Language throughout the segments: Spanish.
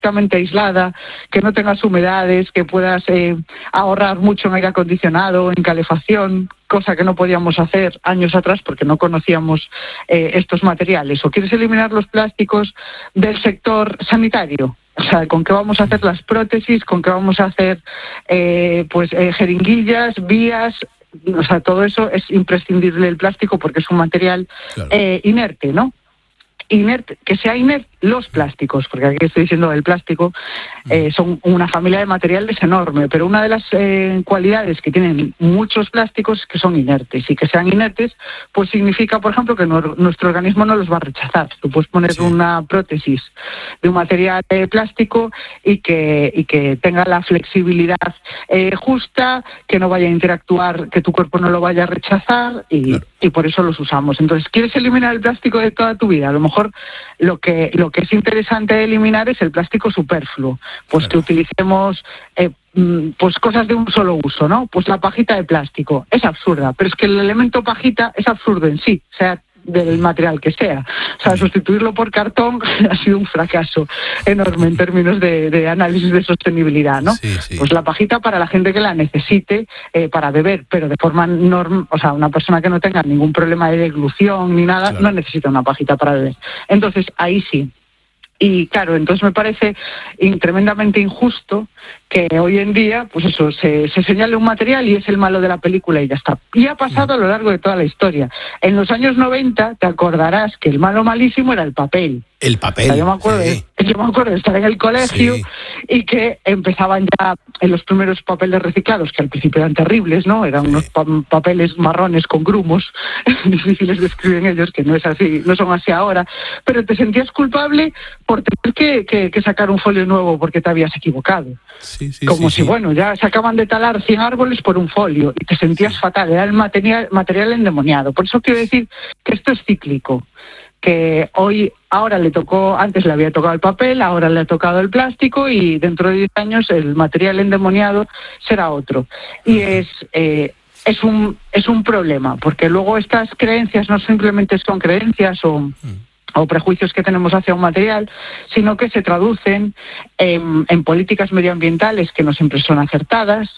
perfectamente aislada, que no tengas humedades, que puedas ahorrar mucho en aire acondicionado, en calefacción, cosa que no podíamos hacer años atrás porque no conocíamos estos materiales. ¿O quieres eliminar los plásticos del sector sanitario? O sea, ¿con qué vamos a hacer las prótesis? ¿Con qué vamos a hacer jeringuillas, vías? O sea, todo eso es imprescindible el plástico porque es un material inerte, ¿no? Inerte, que sea inerte los plásticos, porque aquí estoy diciendo el plástico, son una familia de materiales enorme, pero una de las cualidades que tienen muchos plásticos es que son inertes, y que sean inertes pues significa, por ejemplo, que nuestro organismo no los va a rechazar. Tú puedes poner una prótesis de un material plástico y que tenga la flexibilidad justa, que no vaya a interactuar, que tu cuerpo no lo vaya a rechazar, y por eso los usamos. Entonces, ¿quieres eliminar el plástico de toda tu vida? A lo mejor lo que es interesante eliminar es el plástico superfluo, pues que utilicemos pues cosas de un solo uso, ¿no? Pues la pajita de plástico es absurda, pero es que el elemento pajita es absurdo en sí, o sea, del material que sea. O sea, sustituirlo por cartón ha sido un fracaso enorme en términos de análisis de sostenibilidad, ¿no? Pues la pajita para la gente que la necesite para beber, pero de forma o sea, una persona que no tenga ningún problema de deglución ni nada, no necesita una pajita para beber. Entonces, ahí sí. Y claro, entonces me parece tremendamente injusto que hoy en día, pues eso, se señale un material y es el malo de la película y ya está. Y ha pasado a lo largo de toda la historia. En los años 90 te acordarás que el malo malísimo era el papel. El papel, o sea, yo me acuerdo de estar en el colegio y que empezaban ya en los primeros papeles reciclados, que al principio eran terribles, ¿no? Eran unos papeles marrones con grumos, difíciles de escribir en ellos, que no es así, no son así ahora, pero te sentías culpable por tener que sacar un folio nuevo porque te habías equivocado. Como si, bueno, ya se acaban de talar 100 árboles por un folio y te sentías fatal, era el material endemoniado. Por eso quiero decir que esto es cíclico, que ahora antes le había tocado el papel, ahora le ha tocado el plástico y dentro de 10 años el material endemoniado será otro. Y es un problema, porque luego estas creencias no simplemente son creencias o prejuicios que tenemos hacia un material, sino que se traducen en políticas medioambientales que no siempre son acertadas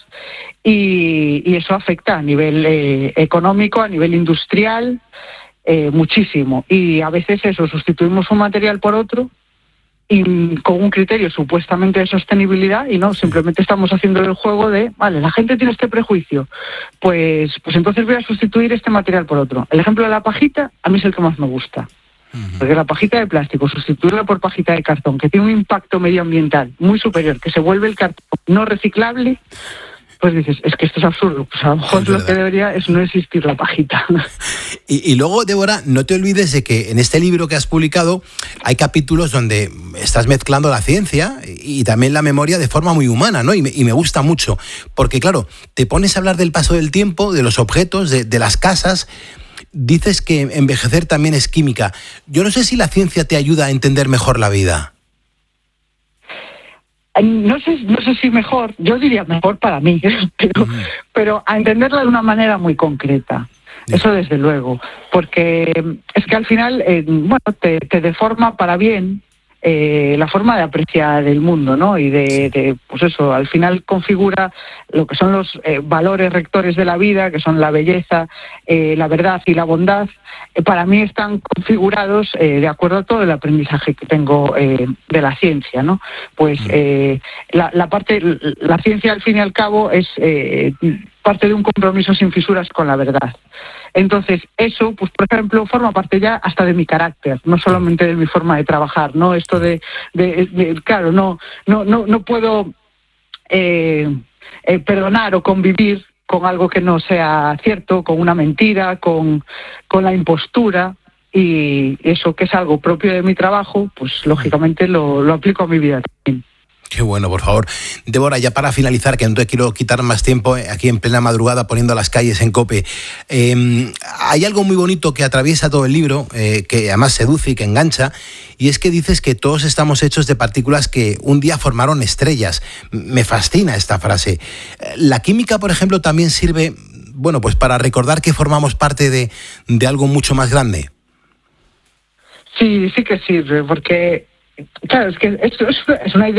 y eso afecta a nivel económico, a nivel industrial, muchísimo. Y a veces sustituimos un material por otro y con un criterio supuestamente de sostenibilidad y no, simplemente estamos haciendo el juego de, vale, la gente tiene este prejuicio, pues entonces voy a sustituir este material por otro. El ejemplo de la pajita a mí es el que más me gusta. Porque la pajita de plástico, sustituirla por pajita de cartón, que tiene un impacto medioambiental muy superior, que se vuelve el cartón no reciclable, pues dices, es que esto es absurdo. Pues a lo mejor lo que debería es no existir la pajita. Y luego, Débora, no te olvides de que en este libro que has publicado hay capítulos donde estás mezclando la ciencia y también la memoria de forma muy humana, ¿no? Y me gusta mucho, porque claro, te pones a hablar del paso del tiempo, de los objetos, de las casas. Dices que envejecer también es química. Yo no sé si la ciencia te ayuda a entender mejor la vida. No sé si mejor, yo diría mejor para mí, pero a entenderla de una manera muy concreta. Eso desde luego, porque es que al final, te deforma para bien la forma de apreciar el mundo, ¿no? Y pues eso, al final configura lo que son los valores rectores de la vida, que son la belleza, la verdad y la bondad. Para mí están configurados de acuerdo a todo el aprendizaje que tengo de la ciencia, ¿no? Pues la ciencia al fin y al cabo es parte de un compromiso sin fisuras con la verdad. Entonces, eso, pues por ejemplo, forma parte ya hasta de mi carácter, no solamente de mi forma de trabajar, ¿no? Esto claro, no puedo perdonar o convivir con algo que no sea cierto, con una mentira, con la impostura, y eso que es algo propio de mi trabajo, pues lógicamente lo aplico a mi vida también. Qué bueno, por favor. Débora, ya para finalizar, que no te quiero quitar más tiempo aquí en plena madrugada poniendo las calles en COPE. Hay algo muy bonito que atraviesa todo el libro, que además seduce y que engancha, y es que dices que todos estamos hechos de partículas que un día formaron estrellas. Me fascina esta frase. La química, por ejemplo, también sirve, bueno, pues para recordar que formamos parte de algo mucho más grande. Sí que sirve, porque claro, es que esto es una idea